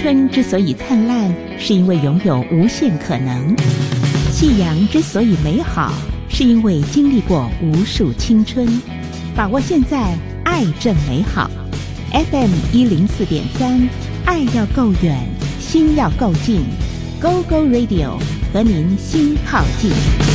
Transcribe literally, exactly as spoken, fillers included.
春之所以灿烂，是因为拥有无限可能；夕阳之所以美好，是因为经历过无数青春。把握现在，爱正美好。F M 一零四点三，爱要够远，心要够近。Go Go Radio 和您心靠近。